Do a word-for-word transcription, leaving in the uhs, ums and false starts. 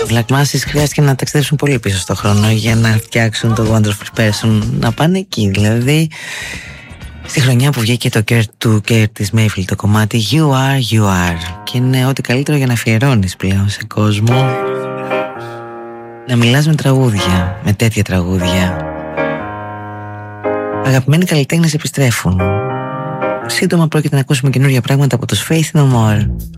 Black Masses χρειάστηκε να ταξιδέψουν πολύ πίσω στο χρόνο για να φτιάξουν το Wonderful Person, να πάνε εκεί. Δηλαδή στη χρονιά που βγήκε το Kurt, του Curtis Mayfield το κομμάτι You Are, You Are, και είναι ό,τι καλύτερο για να αφιερώνεις πλέον σε κόσμο, να μιλάς με τραγούδια, με τέτοια τραγούδια. Αγαπημένοι καλλιτέχνες επιστρέφουν. Σύντομα πρόκειται να ακούσουμε καινούργια πράγματα από τους Faith No More.